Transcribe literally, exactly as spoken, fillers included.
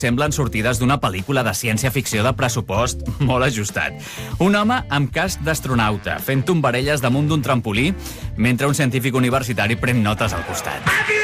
semblen sortides d'una pel·lícula de ciència-ficció de pressupost molt ajustat. Un home amb casc d'astronauta, fent tombarelles damunt d'un trampolí, mentre un científic universitari pren notes al costat.